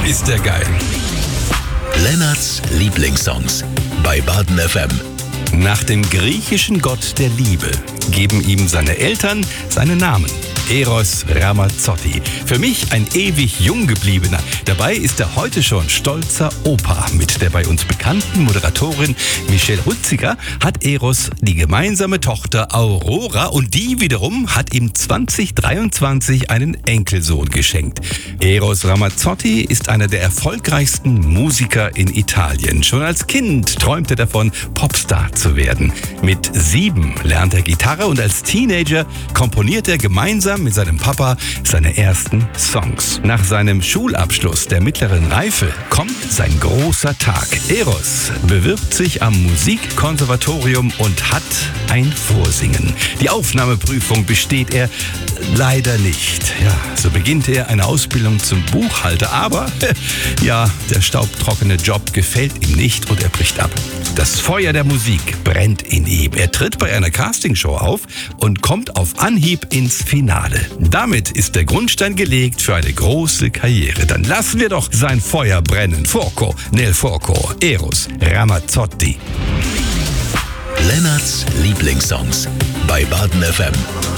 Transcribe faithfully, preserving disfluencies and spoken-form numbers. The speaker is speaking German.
ist der geil. Lennarts Lieblingssongs bei Baden F M. Nach dem griechischen Gott der Liebe geben ihm seine Eltern seinen Namen. Eros Ramazzotti. Für mich ein ewig jung gebliebener. Dabei ist er heute schon stolzer Opa. Mit der bei uns bekannten Moderatorin Michelle Hunziker hat Eros die gemeinsame Tochter Aurora und die wiederum hat ihm zwanzig dreiundzwanzig einen Enkelsohn geschenkt. Eros Ramazzotti ist einer der erfolgreichsten Musiker in Italien. Schon als Kind träumte er davon, Popstar zu werden. Mit sieben lernt er Gitarre und als Teenager komponiert er gemeinsam mit seinem Papa seine ersten Songs. Nach seinem Schulabschluss der mittleren Reife kommt sein großer Tag. Eros bewirbt sich am Musikkonservatorium und hat ein Vorsingen. Die Aufnahmeprüfung besteht er leider nicht. Ja, so beginnt er eine Ausbildung zum Buchhalter, aber ja, der staubtrockene Job gefällt ihm nicht und er bricht ab. Das Feuer der Musik brennt in ihm. Er tritt bei einer Castingshow auf und kommt auf Anhieb ins Finale. Damit ist der Grundstein gelegt für eine große Karriere. Dann lassen wir doch sein Feuer brennen. Fuoco nel fuoco, Eros Ramazzotti. Lennarts Lieblingssongs bei Baden F M.